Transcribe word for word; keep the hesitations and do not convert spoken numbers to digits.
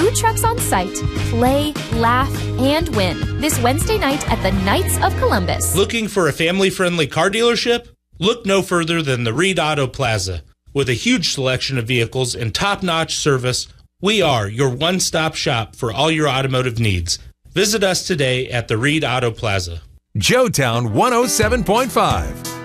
food trucks on site. Play, laugh, and win this Wednesday night at the Knights of Columbus. Looking for a family-friendly car dealership? Look no further than the Reed Auto Plaza. With a huge selection of vehicles and top-notch service, we are your one-stop shop for all your automotive needs. Visit us today at the Reed Auto Plaza. Joetown one oh seven point five.